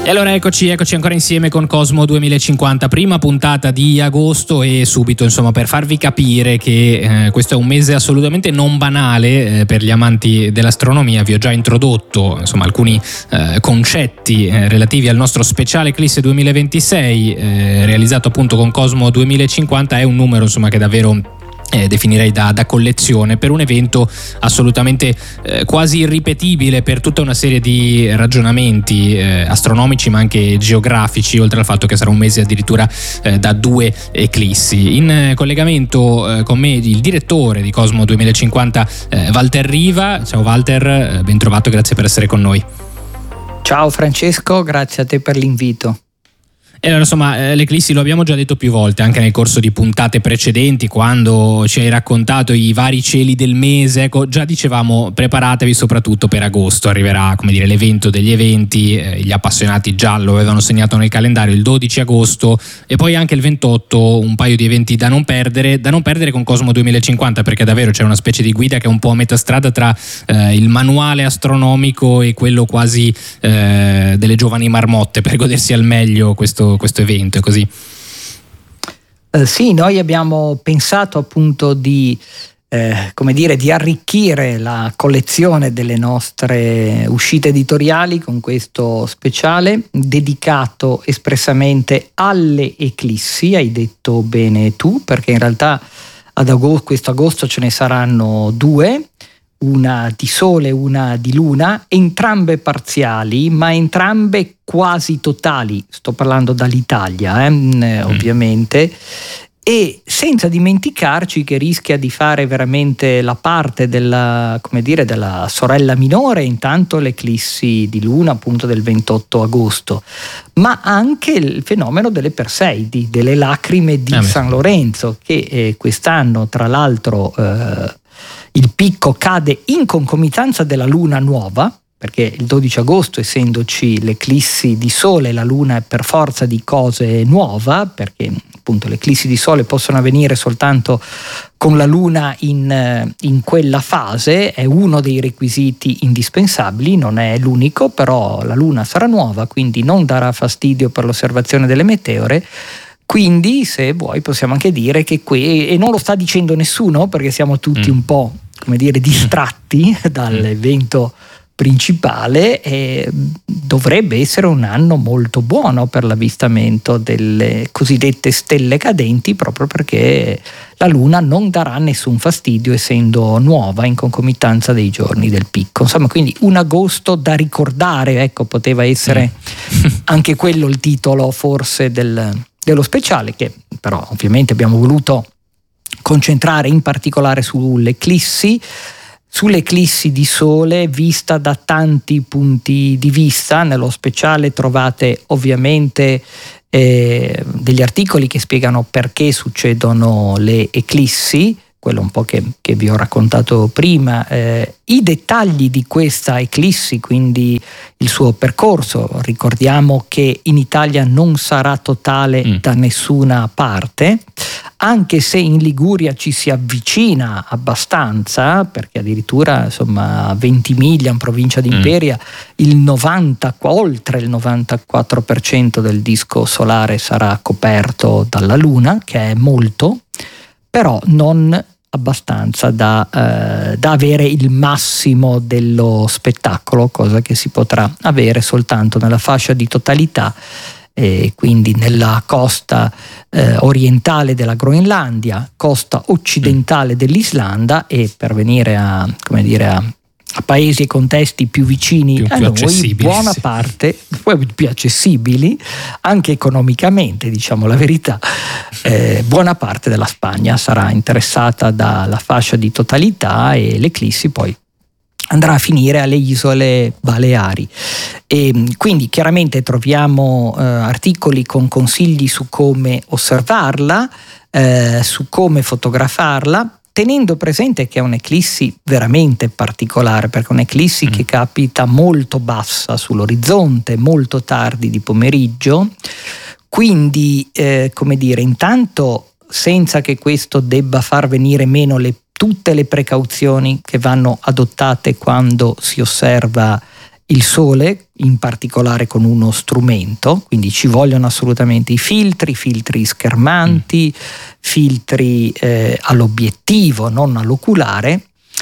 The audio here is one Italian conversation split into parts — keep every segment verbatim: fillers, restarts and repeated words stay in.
E allora eccoci, eccoci ancora insieme con Cosmo duemilacinquanta, prima puntata di agosto, e subito insomma per farvi capire che eh, questo è un mese assolutamente non banale eh, per gli amanti dell'astronomia. Vi ho già introdotto insomma alcuni eh, concetti eh, relativi al nostro speciale Eclisse duemilaventisei eh, realizzato appunto con Cosmo duemilacinquanta. È un numero insomma che davvero Eh, definirei da, da collezione, per un evento assolutamente eh, quasi irripetibile per tutta una serie di ragionamenti eh, astronomici ma anche geografici, oltre al fatto che sarà un mese addirittura eh, da due eclissi. In eh, collegamento eh, con me il direttore di Cosmo duemilacinquanta, eh, Walter Riva. Ciao Walter, eh, ben trovato, grazie per essere con noi. Ciao Francesco, grazie a te per l'invito. E allora, insomma, l'eclissi lo abbiamo già detto più volte anche nel corso di puntate precedenti, quando ci hai raccontato i vari cieli del mese. Ecco, già dicevamo preparatevi soprattutto per agosto, arriverà, come dire, l'evento degli eventi. Eh, gli appassionati già lo avevano segnato nel calendario, il dodici agosto, e poi anche il ventotto, un paio di eventi da non perdere, da non perdere con Cosmo duemilacinquanta, perché davvero c'è una specie di guida che è un po' a metà strada tra eh, il manuale astronomico e quello quasi eh, delle giovani marmotte, per godersi al meglio questo questo evento. È così? Eh, sì, noi abbiamo pensato appunto di eh, come dire di arricchire la collezione delle nostre uscite editoriali con questo speciale dedicato espressamente alle eclissi. Hai detto bene tu, perché in realtà ad agosto, questo agosto ce ne saranno due, una di Sole e una di Luna, entrambe parziali ma entrambe quasi totali. Sto parlando dall'Italia, eh, mm. ovviamente, e senza dimenticarci che rischia di fare veramente la parte della, come dire, della sorella minore intanto l'eclissi di Luna appunto del ventotto agosto, ma anche il fenomeno delle Perseidi, delle lacrime di ah, San Lorenzo, che eh, quest'anno tra l'altro eh, il picco cade in concomitanza della luna nuova, perché il dodici agosto, essendoci l'eclissi di Sole, la luna è per forza di cose nuova, perché appunto le eclissi di Sole possono avvenire soltanto con la luna in, in quella fase. È uno dei requisiti indispensabili, non è l'unico, però la luna sarà nuova, quindi non darà fastidio per l'osservazione delle meteore. Quindi, se vuoi, possiamo anche dire che qui, e non lo sta dicendo nessuno perché siamo tutti mm. un po', come dire, distratti dall'evento principale, e dovrebbe essere un anno molto buono per l'avvistamento delle cosiddette stelle cadenti, proprio perché la luna non darà nessun fastidio essendo nuova in concomitanza dei giorni del picco. Insomma, quindi un agosto da ricordare, ecco, poteva essere mm. anche quello il titolo forse del dello speciale, che però ovviamente abbiamo voluto concentrare in particolare sull'eclissi, sull'eclissi di Sole vista da tanti punti di vista. Nello speciale trovate ovviamente eh, degli articoli che spiegano perché succedono le eclissi, quello un po' che, che vi ho raccontato prima, eh, i dettagli di questa eclissi, quindi il suo percorso. Ricordiamo che in Italia non sarà totale mm. da nessuna parte, anche se in Liguria ci si avvicina abbastanza, perché addirittura insomma a Ventimiglia, in provincia di Imperia, mm. il novanta, oltre il novantaquattro per cento del disco solare sarà coperto dalla Luna, che è molto, però non abbastanza da, eh, da avere il massimo dello spettacolo, cosa che si potrà avere soltanto nella fascia di totalità, e quindi nella costa eh, orientale della Groenlandia, costa occidentale dell'Islanda, e per venire a, come dire, a a paesi e contesti più vicini più, a più noi, buona sì. parte, più accessibili anche economicamente, diciamo la verità, eh, buona parte della Spagna sarà interessata dalla fascia di totalità, e l'eclissi poi andrà a finire alle isole Baleari. E quindi chiaramente troviamo eh, articoli con consigli su come osservarla, eh, su come fotografarla, tenendo presente che è un'eclissi veramente particolare, perché è un'eclissi mm. che capita molto bassa sull'orizzonte, molto tardi di pomeriggio, quindi eh, come dire, intanto senza che questo debba far venire meno le, tutte le precauzioni che vanno adottate quando si osserva il sole, in particolare con uno strumento, quindi ci vogliono assolutamente i filtri, filtri schermanti, mm. filtri eh, all'obiettivo, non all'oculare,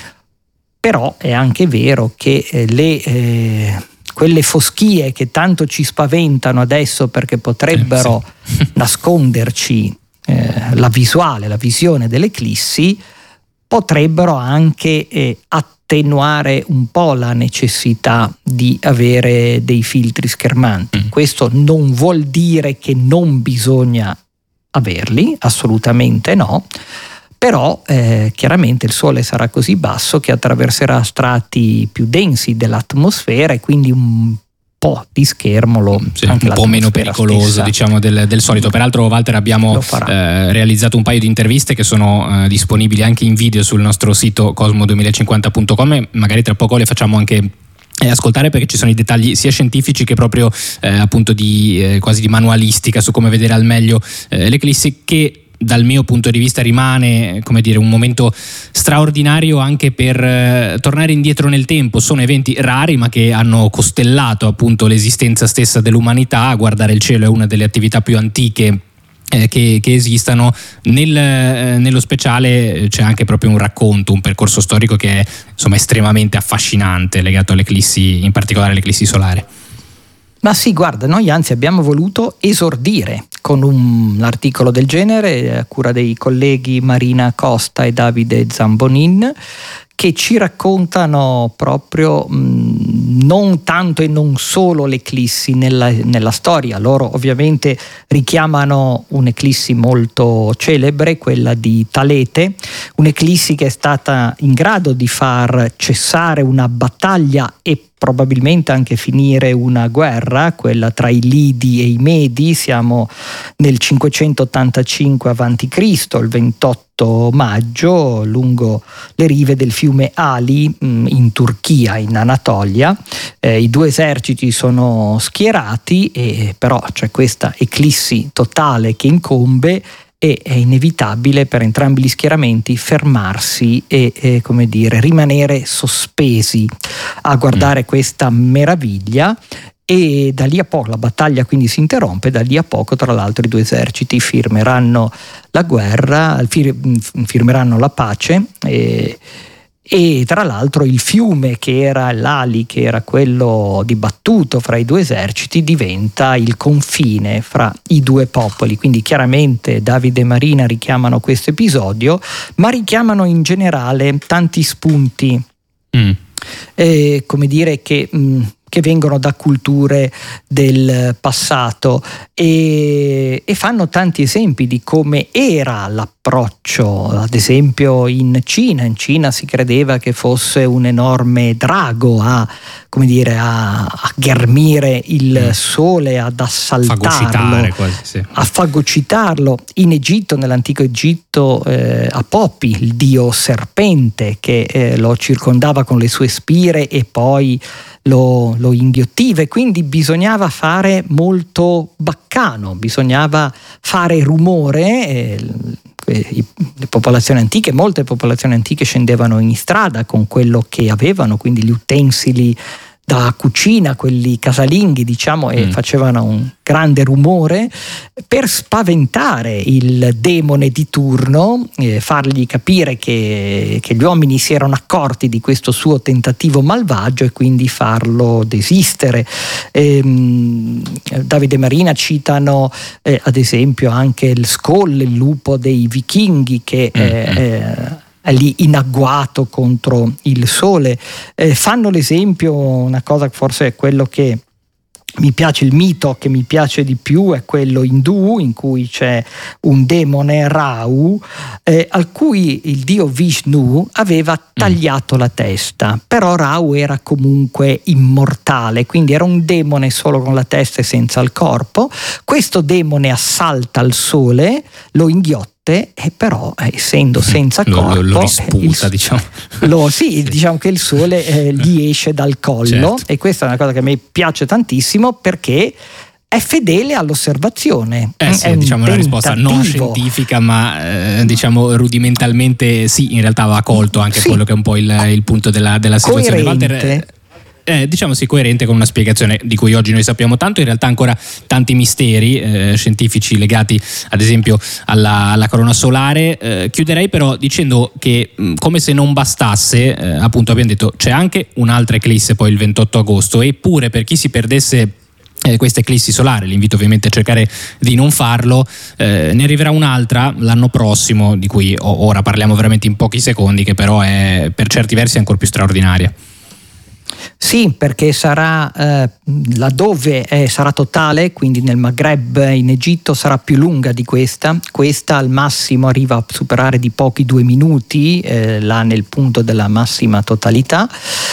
però è anche vero che eh, le... Eh, quelle foschie che tanto ci spaventano adesso perché potrebbero eh, sì. nasconderci eh, la visuale, la visione delle eclissi, potrebbero anche eh, attenuare un po' la necessità di avere dei filtri schermanti. Mm. Questo non vuol dire che non bisogna averli, assolutamente no, però eh, chiaramente il Sole sarà così basso che attraverserà strati più densi dell'atmosfera e quindi un po' di schermo lo, sì, anche un po' meno pericoloso stessa, diciamo del, del solito. Peraltro, Walter, abbiamo eh, realizzato un paio di interviste che sono eh, disponibili anche in video sul nostro sito cosmo duemilacinquanta punto com e magari tra poco le facciamo anche eh, ascoltare, perché ci sono i dettagli sia scientifici che proprio eh, appunto di eh, quasi di manualistica su come vedere al meglio eh, l'eclissi, che dal mio punto di vista rimane, come dire, un momento straordinario anche per eh, tornare indietro nel tempo. Sono eventi rari ma che hanno costellato appunto l'esistenza stessa dell'umanità. Guardare il cielo è una delle attività più antiche eh, che, che esistano. Nel, eh, nello speciale c'è anche proprio un racconto, un percorso storico che è insomma estremamente affascinante, legato all'eclissi, in particolare all'eclissi solare. Ma sì, guarda, noi anzi abbiamo voluto esordire con un articolo del genere a cura dei colleghi Marina Costa e Davide Zambonin, che ci raccontano proprio mh, non tanto e non solo l'eclissi nella, nella storia. Loro ovviamente richiamano un'eclissi molto celebre, quella di Talete, un'eclissi che è stata in grado di far cessare una battaglia e probabilmente anche finire una guerra, quella tra i Lidi e i Medi. Siamo nel cinquecentottantacinque avanti Cristo, il ventotto maggio, lungo le rive del fiume Ali mh, in Turchia, in Anatolia. Eh, i due eserciti sono schierati e però c'è questa eclissi totale che incombe e è inevitabile per entrambi gli schieramenti fermarsi e, e come dire, rimanere sospesi a guardare mm. questa meraviglia. E da lì a poco la battaglia quindi si interrompe. Da lì a poco, tra l'altro, i due eserciti firmeranno la guerra, fir- firmeranno la pace e, e tra l'altro il fiume che era l'Ali, che era quello dibattuto fra i due eserciti, diventa il confine fra i due popoli. Quindi chiaramente Davide e Marina richiamano questo episodio, ma richiamano in generale tanti spunti mm. eh, come dire che mh, che vengono da culture del passato e, e fanno tanti esempi di come era l'approccio. Ad esempio in Cina, in Cina si credeva che fosse un enorme drago a, come dire, a, a ghermire il sole, ad assaltarlo, quasi, sì. a fagocitarlo. In Egitto, nell'antico Egitto, eh, Apopi, il dio serpente, che eh, lo circondava con le sue spire e poi Lo, lo inghiottive, quindi bisognava fare molto baccano, bisognava fare rumore. Eh, le popolazioni antiche, molte popolazioni antiche scendevano in strada con quello che avevano, quindi gli utensili da cucina, quelli casalinghi diciamo, e mm. facevano un grande rumore per spaventare il demone di turno, eh, fargli capire che, che gli uomini si erano accorti di questo suo tentativo malvagio e quindi farlo desistere. ehm, Davide e Marina citano eh, ad esempio anche il Skoll, il lupo dei vichinghi, che mm. eh, è lì in agguato contro il sole. Eh, fanno l'esempio, una cosa che forse è quello che mi piace, il mito che mi piace di più è quello indù, in cui c'è un demone Rahu eh, al cui il dio Vishnu aveva tagliato mm. la testa, però Rahu era comunque immortale, quindi era un demone solo con la testa e senza il corpo. Questo demone assalta il sole, lo inghiotte, e però eh, essendo senza lo, corpo lo, lo risputa, il, diciamo. Lo, sì, sì, diciamo che il sole eh, gli esce dal collo, certo. E questa è una cosa che a me piace tantissimo perché è fedele all'osservazione. Eh sì, è diciamo un una risposta non scientifica, ma eh, diciamo rudimentalmente sì, in realtà va colto anche sì. quello che è un po' il, il punto della, della situazione. Coerente. Walter, eh, diciamo sì, coerente con una spiegazione di cui oggi noi sappiamo tanto, in realtà ancora tanti misteri eh, scientifici legati ad esempio alla, alla corona solare. Eh, chiuderei però dicendo che mh, come se non bastasse, eh, appunto abbiamo detto c'è anche un'altra eclisse poi il ventotto agosto, eppure per chi si perdesse Eh, questa eclissi solare, l'invito ovviamente a cercare di non farlo, eh, ne arriverà un'altra l'anno prossimo di cui o- ora parliamo veramente in pochi secondi, che però è per certi versi ancora più straordinaria. Sì, perché sarà eh, laddove eh, sarà totale, quindi nel Maghreb in Egitto, sarà più lunga di questa. Questa al massimo arriva a superare di pochi due minuti, eh, là nel punto della massima totalità,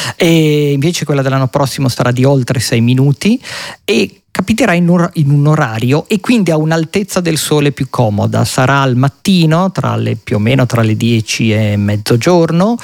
e invece quella dell'anno prossimo sarà di oltre sei minuti e capiterà in un, in un orario e quindi a un'altezza del sole più comoda. Sarà al mattino, tra le, più o meno tra le dieci e mezzogiorno.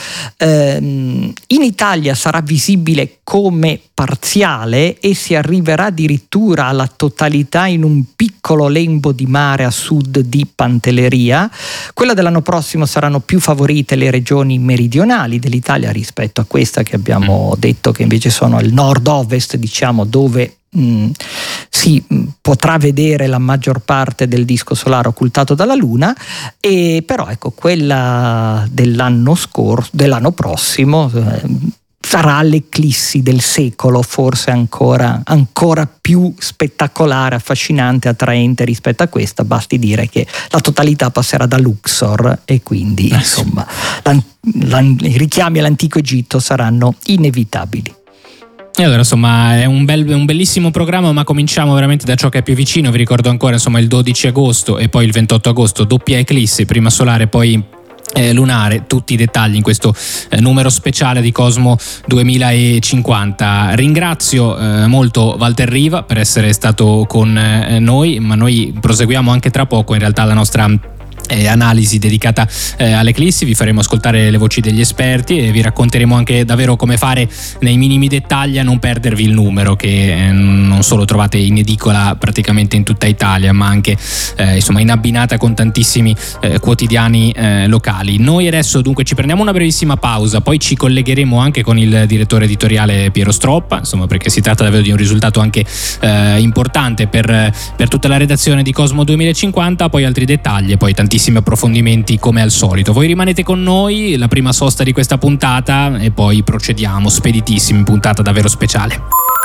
Ehm, in Italia sarà visibile come parziale e si arriverà addirittura alla totalità in un piccolo lembo di mare a sud di Pantelleria. Quella dell'anno prossimo saranno più favorite le regioni meridionali dell'Italia rispetto a questa che abbiamo detto che invece sono al nord-ovest, diciamo, dove Mm, si mm, potrà vedere la maggior parte del disco solare occultato dalla Luna. E però ecco, quella dell'anno scorso, dell'anno prossimo eh, sarà l'eclissi del secolo, forse ancora, ancora più spettacolare, affascinante, attraente rispetto a questa. Basti dire che la totalità passerà da Luxor e quindi eh, insomma l'an, l'an, i richiami all'antico Egitto saranno inevitabili. E allora insomma è un, bel, un bellissimo programma, ma cominciamo veramente da ciò che è più vicino. Vi ricordo ancora insomma il dodici agosto e poi il ventotto agosto, doppia eclissi, prima solare poi eh, lunare. Tutti i dettagli in questo eh, numero speciale di Cosmo duemilacinquanta. Ringrazio eh, molto Walter Riva per essere stato con eh, noi, ma noi proseguiamo anche tra poco in realtà la nostra Eh, analisi dedicata eh, all'eclissi. Vi faremo ascoltare le voci degli esperti e vi racconteremo anche davvero come fare nei minimi dettagli a non perdervi il numero, che eh, non solo trovate in edicola praticamente in tutta Italia, ma anche eh, insomma in abbinata con tantissimi eh, quotidiani eh, locali. Noi adesso dunque ci prendiamo una brevissima pausa, poi ci collegheremo anche con il direttore editoriale Piero Stroppa, insomma, perché si tratta davvero di un risultato anche eh, importante per, per tutta la redazione di Cosmo duemilacinquanta. Poi altri dettagli e poi tantissimi approfondimenti come al solito. Voi rimanete con noi, la prima sosta di questa puntata, e poi procediamo speditissimi, puntata davvero speciale.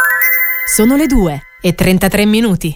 Sono le due e trentatré minuti.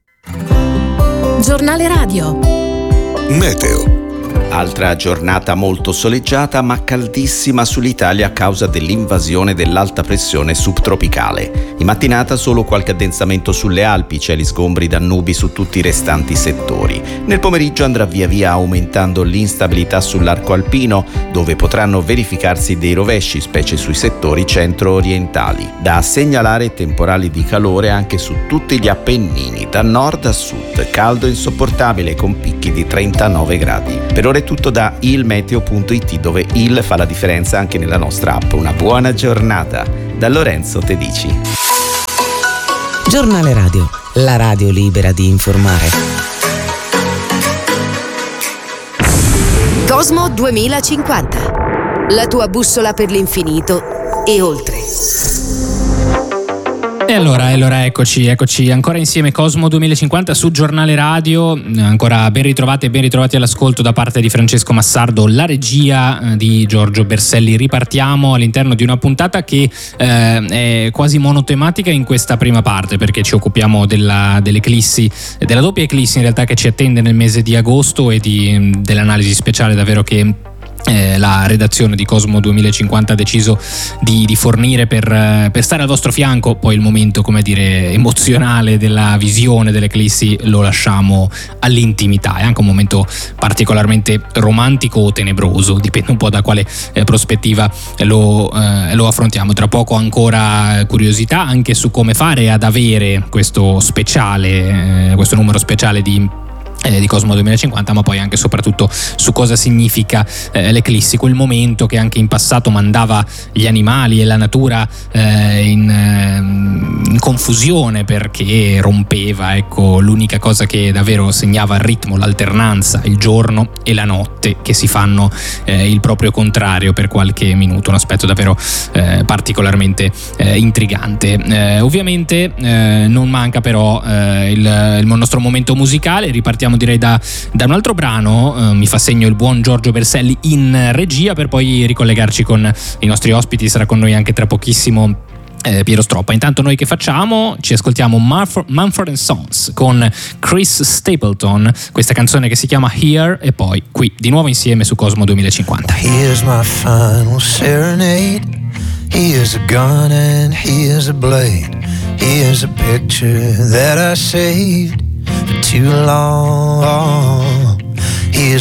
Giornale radio. Meteo. Altra giornata molto soleggiata ma caldissima sull'Italia a causa dell'invasione dell'alta pressione subtropicale. In mattinata solo qualche addensamento sulle Alpi, cieli sgombri da nubi su tutti i restanti settori. Nel pomeriggio andrà via via aumentando l'instabilità sull'arco alpino, dove potranno verificarsi dei rovesci, specie sui settori centro-orientali. Da segnalare temporali di calore anche su tutti gli Appennini, da nord a sud, caldo insopportabile con picchi di trentanove gradi. Per ora è tutto da ilmeteo punto it, dove il fa la differenza anche nella nostra app. Una buona giornata da Lorenzo Tedici. Giornale radio, la radio libera di informare. Cosmo duemilacinquanta, la tua bussola per l'infinito e oltre. E allora, allora eccoci, eccoci ancora insieme, Cosmo duemilacinquanta su Giornale Radio. Ancora ben ritrovate e ben ritrovati all'ascolto da parte di Francesco Massardo, la regia di Giorgio Berselli. Ripartiamo all'interno di una puntata che eh, è quasi monotematica in questa prima parte, perché ci occupiamo della, dell'eclissi, della doppia eclissi in realtà che ci attende nel mese di agosto, e di, dell'analisi speciale davvero che Eh, la redazione di Cosmo duemilacinquanta ha deciso di, di fornire per, per stare al vostro fianco. Poi il momento, come dire, emozionale della visione dell'eclissi lo lasciamo all'intimità. È anche un momento particolarmente romantico o tenebroso, dipende un po' da quale eh, prospettiva lo, eh, lo affrontiamo. Tra poco ancora curiosità anche su come fare ad avere questo speciale, eh, questo numero speciale di Eh, di Cosmo duemilacinquanta, ma poi anche e soprattutto su cosa significa eh, l'eclissi, quel momento che anche in passato mandava gli animali e la natura eh, in, eh, in confusione, perché rompeva, ecco, l'unica cosa che davvero segnava il ritmo, l'alternanza, il giorno e la notte, che si fanno eh, il proprio contrario per qualche minuto, un aspetto davvero eh, particolarmente eh, intrigante. Eh, ovviamente eh, non manca però eh, il, il nostro momento musicale. Ripartiamo direi da, da un altro brano, eh, mi fa segno il buon Giorgio Berselli in regia, per poi ricollegarci con i nostri ospiti. Sarà con noi anche tra pochissimo eh, Piero Stroppa. Intanto noi che facciamo? Ci ascoltiamo Mumford and Sons con Chris Stapleton, questa canzone che si chiama Here, e poi qui di nuovo insieme su Cosmo duemilacinquanta. Here's my final serenade. Here's a gun and here's a blade. Here's a picture that I saved for too long.